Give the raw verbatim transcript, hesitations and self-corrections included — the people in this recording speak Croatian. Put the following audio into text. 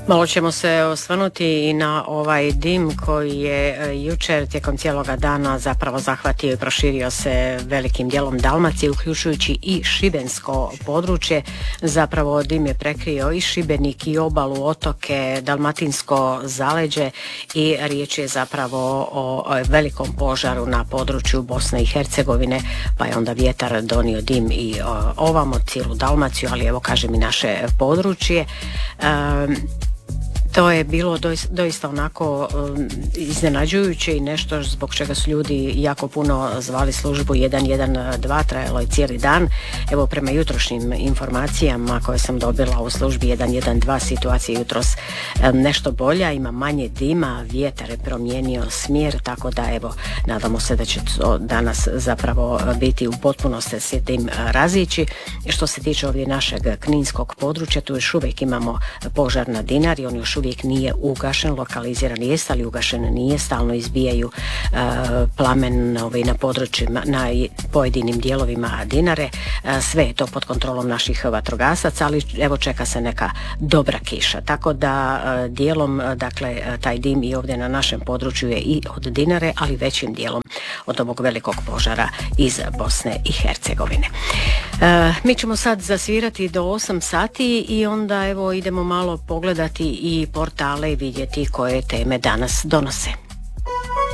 Malo ćemo se osvrnuti i na ovaj dim koji je jučer tijekom cijeloga dana zapravo zahvatio i proširio se velikim dijelom Dalmacije, uključujući i šibensko područje. Zapravo dim je prekrio i Šibenik i obalu, otoke, dalmatinsko zaleđe i riječ je zapravo o velikom požaru na području Bosne i Hercegovine, pa je onda vjetar donio dim i ovamo cijelu Dalmaciju, ali evo kažem i naše područje. Um, To je bilo doista onako um, iznenađujuće i nešto zbog čega su ljudi jako puno zvali službu jedan jedan dva, trajalo je cijeli dan. Evo, prema jutrošnjim informacijama koje sam dobila u službi jedan jedan dva, situacija jutros um, nešto bolja, ima manje dima, vjetar je promijenio smjer, tako da evo, nadamo se da će to danas zapravo biti u potpunosti se dim razići. Što se tiče ovdje našeg kninskog područja, tu još uvijek imamo požar na Dinari, on još uvijek nije ugašen, lokaliziran jest, ali ugašen nije, stalno izbijaju uh, plamen ovaj, na područjima, na pojedinim dijelovima Dinare. Uh, sve je to pod kontrolom naših vatrogasaca, ali evo čeka se neka dobra kiša, tako da uh, dijelom, uh, dakle, taj dim i ovdje na našem području je i od Dinare, ali većim dijelom od ovog velikog požara iz Bosne i Hercegovine. Uh, mi ćemo sad zasvirati do osam sati i onda evo idemo malo pogledati i portale i vidjeti koje teme danas donose.